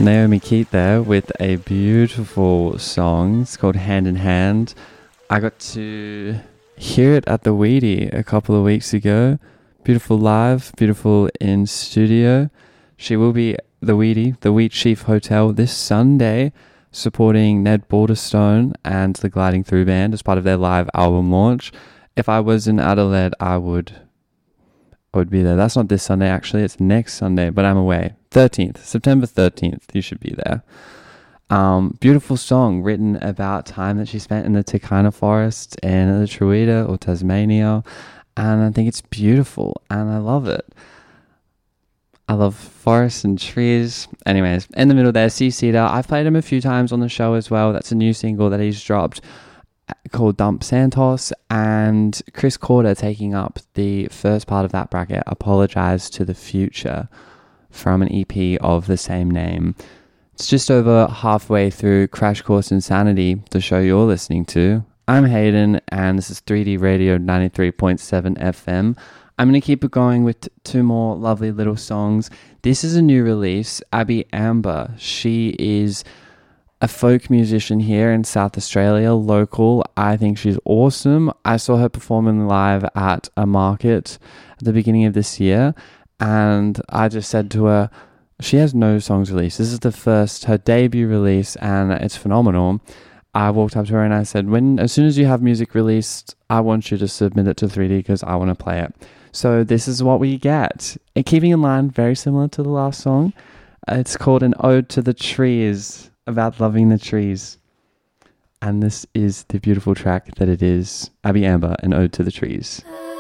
Naomi Keat there with a beautiful song. It's called Hand in Hand. I got to hear it at the Weedy a couple of weeks ago. Beautiful live, beautiful in studio. She will be the Weedy, the Wheat Sheaf Hotel, this Sunday, supporting Ned Balderstone and the Gliding Through Band as part of their live album launch. If I was in Adelaide, I would be there. That's not this Sunday, actually. It's next Sunday, but I'm away. September 13th. You should be there. Beautiful song written about time that she spent in the Turkana forest in the Truida or Tasmania. And I think it's beautiful and I love it. I love forests and trees. Anyways, in the middle there, C-Cedar. I've played him a few times on the show as well. That's a new single that he's dropped called Dump Santos, and Chris Corder taking up the first part of that bracket, Apologize to the Future, from an EP of the same name. It's just over halfway through Crash Course Insanity, the show you're listening to. I'm Hayden, and this is 3D Radio 93.7 FM. I'm going to keep it going with two more lovely little songs. This is a new release, Abby Amber. She is a folk musician here in South Australia, local. I think she's awesome. I saw her performing live at a market at the beginning of this year, and I just said to her, she has no songs released. This is her debut release, and it's phenomenal. I walked up to her and I said, as soon as you have music released, I want you to submit it to 3D because I want to play it. So this is what we get. And keeping in line, very similar to the last song. It's called An Ode to the Trees, about loving the trees. And this is the beautiful track that it is. Abby Amber, An Ode to the Trees.